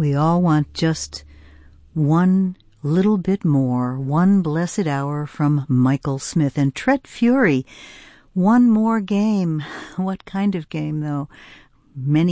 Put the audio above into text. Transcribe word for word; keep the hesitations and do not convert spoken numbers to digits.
We all want just one little bit more, one blessed hour from Michael Smith. And Tret Fury, one more game. What kind of game, though? Many